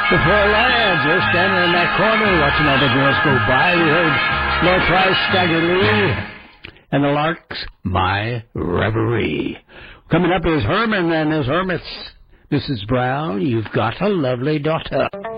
The four lads, you're standing in that corner watching all the girls go by. We heard Lord Price, Stagger Lee, and the Larks, My Reverie. Coming up is Herman and his Hermits. Mrs. Brown, you've got a lovely daughter.